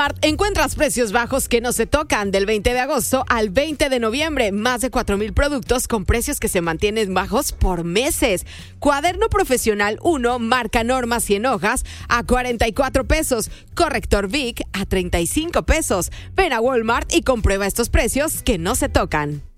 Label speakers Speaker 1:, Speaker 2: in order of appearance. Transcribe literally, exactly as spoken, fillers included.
Speaker 1: Encuentras precios bajos que no se tocan del veinte de agosto al veinte de noviembre. Más de cuatro mil productos con precios que se mantienen bajos por meses. Cuaderno profesional uno, marca Norma cien hojas a cuarenta y cuatro pesos. Corrector Vic a treinta y cinco pesos. Ven a Walmart y comprueba estos precios que no se tocan.